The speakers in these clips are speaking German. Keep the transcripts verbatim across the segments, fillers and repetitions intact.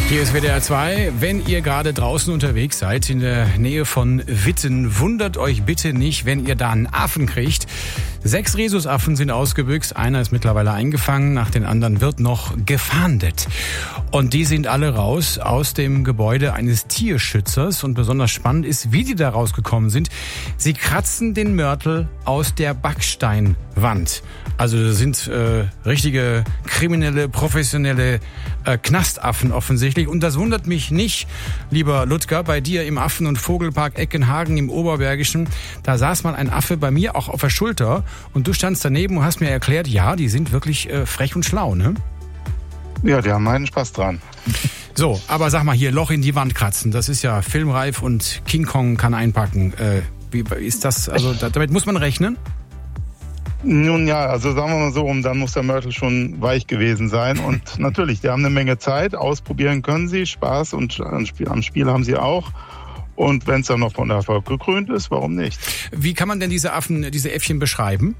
Hier ist W D R zwei. Wenn ihr gerade draußen unterwegs seid, in der Nähe von Witten, wundert euch bitte nicht, wenn ihr da einen Affen kriegt. Sechs Rhesusaffen sind ausgebüxt, einer ist mittlerweile eingefangen, nach den anderen wird noch gefahndet. Und die sind alle raus aus dem Gebäude eines Tierschützers. Und besonders spannend ist, wie die da rausgekommen sind. Sie kratzen den Mörtel aus der Backsteinwand. Also das sind äh, richtige kriminelle, professionelle äh, Knastaffen offensichtlich. Und das wundert mich nicht, lieber Ludger, bei dir im Affen- und Vogelpark Eckenhagen im Oberbergischen. Da saß mal ein Affe bei mir auch auf der Schulter und du standst daneben und hast mir erklärt, ja, die sind wirklich äh, frech und schlau, ne? Ja, die haben meinen Spaß dran. So, aber sag mal hier, Loch in die Wand kratzen, das ist ja filmreif und King Kong kann einpacken. Äh, wie ist das, also damit muss man rechnen? Nun ja, also sagen wir mal so, dann muss der Mörtel schon weich gewesen sein. Und natürlich, die haben eine Menge Zeit, ausprobieren können sie, Spaß und am Spiel, am Spiel haben sie auch. Und wenn es dann noch von Erfolg gekrönt ist, warum nicht? Wie kann man denn diese Affen, diese Äffchen beschreiben?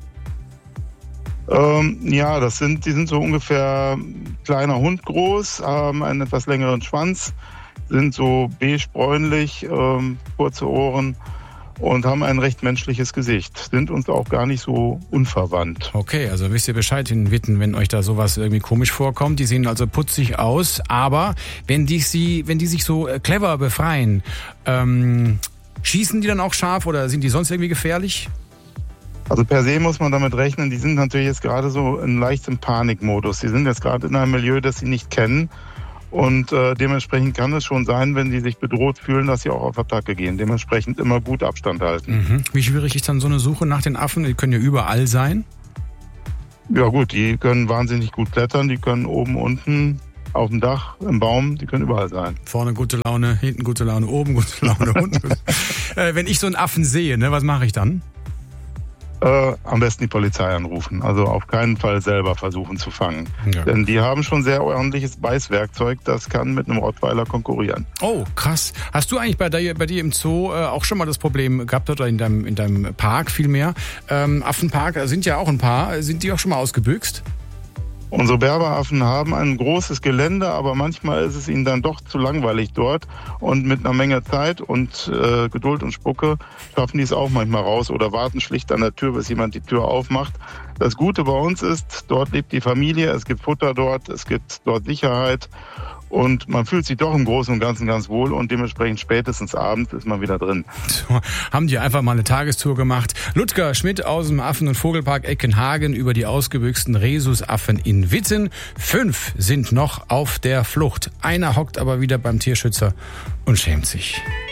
Ähm, ja, das sind, die sind so ungefähr kleiner Hund groß, haben einen etwas längeren Schwanz, sind so beige-bräunlich, ähm, kurze Ohren und haben ein recht menschliches Gesicht. Sind uns auch gar nicht so unverwandt. Okay, also wisst ihr Bescheid in Witten, wenn euch da sowas irgendwie komisch vorkommt. Die sehen also putzig aus, aber wenn die, sie, wenn die sich so clever befreien, ähm, schießen die dann auch scharf oder sind die sonst irgendwie gefährlich? Also per se muss man damit rechnen, die sind natürlich jetzt gerade so in leichtem Panikmodus. Die sind jetzt gerade in einem Milieu, das sie nicht kennen. Und äh, dementsprechend kann es schon sein, wenn die sich bedroht fühlen, dass sie auch auf Attacke gehen. Dementsprechend immer gut Abstand halten. Mhm. Wie schwierig ist dann so eine Suche nach den Affen? Die können ja überall sein. Ja gut, die können wahnsinnig gut klettern. Die können oben, unten, auf dem Dach, im Baum, die können überall sein. Vorne gute Laune, hinten gute Laune, oben gute Laune. unten. äh, wenn ich so einen Affen sehe, ne, was mache ich dann? Äh, am besten die Polizei anrufen. Also auf keinen Fall selber versuchen zu fangen. Ja. Denn die haben schon sehr ordentliches Beißwerkzeug, das kann mit einem Rottweiler konkurrieren. Oh, krass. Hast du eigentlich bei dir, bei dir im Zoo äh, auch schon mal das Problem gehabt, oder in deinem, in deinem Park vielmehr? Ähm, Affenpark sind ja auch ein paar. Sind die auch schon mal ausgebüxt? Unsere Berberaffen haben ein großes Gelände, aber manchmal ist es ihnen dann doch zu langweilig dort. Und mit einer Menge Zeit und äh, Geduld und Spucke schaffen die es auch manchmal raus oder warten schlicht an der Tür, bis jemand die Tür aufmacht. Das Gute bei uns ist, dort lebt die Familie, es gibt Futter dort, es gibt dort Sicherheit. Und man fühlt sich doch im Großen und Ganzen ganz wohl und dementsprechend spätestens abends ist man wieder drin. So, haben die einfach mal eine Tagestour gemacht. Ludger Schmidt aus dem Affen- und Vogelpark Eckenhagen über die ausgebüxten Rhesusaffen in Witten. Fünf sind noch auf der Flucht. Einer hockt aber wieder beim Tierschützer und schämt sich.